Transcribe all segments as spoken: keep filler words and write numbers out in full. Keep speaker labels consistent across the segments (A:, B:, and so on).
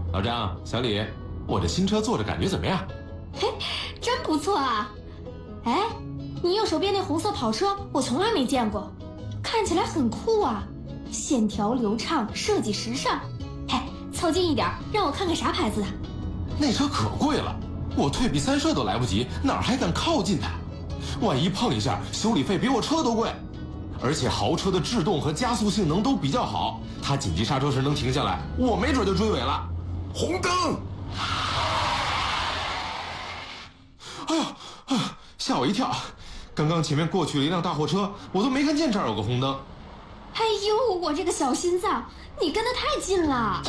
A: 老张、小李，我这新车坐着感觉怎么样？
B: 嘿，真不错啊！哎，你右手边那红色跑车我从来没见过，看起来很酷啊，线条流畅，设计时尚。嘿，凑近一点，让我看看啥牌子的。
A: 那车可贵了，我退避三舍都来不及，哪还敢靠近它？万一碰一下，修理费比我车都贵。而且豪车的制动和加速性能都比较好，它紧急刹车时能停下来，我没准就追尾了。
C: 红灯！
A: 哎呦，啊，吓我一跳！刚刚前面过去了一辆大货车，我都没看见这儿有个红灯。
B: 哎呦，我这个小心脏，你跟得太近了。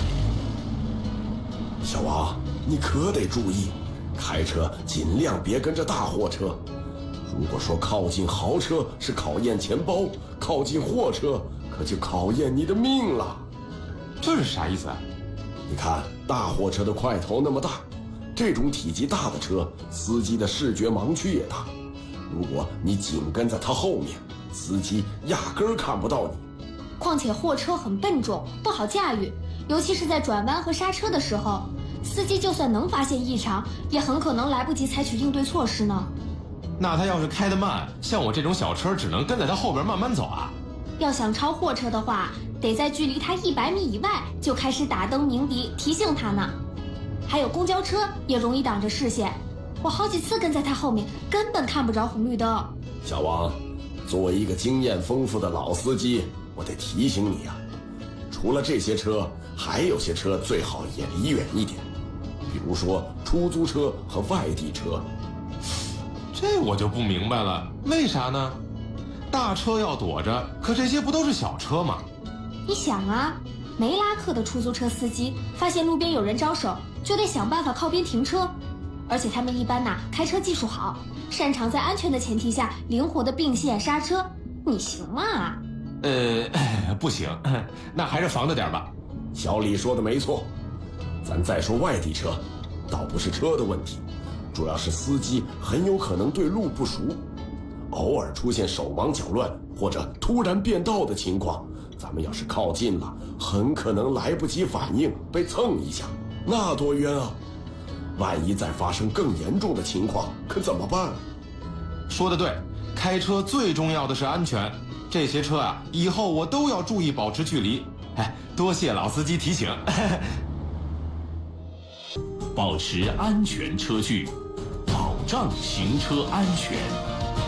C: 小王，你可得注意，开车尽量别跟着大货车。如果说靠近豪车是考验钱包，靠近货车可就考验你的命了。
A: 这是啥意思啊？
C: 你看大货车的块头那么大，这种体积大的车，司机的视觉盲区也大。如果你紧跟在他后面，司机压根儿看不到你。
B: 况且货车很笨重，不好驾驭，尤其是在转弯和刹车的时候，司机就算能发现异常，也很可能来不及采取应对措施呢。
A: 那他要是开得慢，像我这种小车只能跟在他后边慢慢走啊。
B: 要想超货车的话，得在距离他一百米以外就开始打灯鸣笛提醒他呢。还有公交车也容易挡着视线，我好几次跟在他后面，根本看不着红绿灯。
C: 小王，作为一个经验丰富的老司机，我得提醒你啊，除了这些车，还有些车最好也离远一点，比如说出租车和外地车。
A: 这我就不明白了，为啥呢？大车要躲着，可这些不都是小车吗？
B: 你想啊，梅拉克的出租车司机发现路边有人招手，就得想办法靠边停车，而且他们一般呐、啊、开车技术好，擅长在安全的前提下灵活的并线刹车。你行吗？
A: 呃，不行，那还是防着点吧。
C: 小李说的没错，咱再说外地车，倒不是车的问题，主要是司机很有可能对路不熟，偶尔出现手忙脚乱或者突然变道的情况，咱们要是靠近了，很可能来不及反应被蹭一下，那多冤啊！万一再发生更严重的情况，可怎么办？
A: 说得对，开车最重要的是安全。这些车啊，以后我都要注意保持距离。哎，多谢老司机提醒。
D: 保持安全车距，保障行车安全。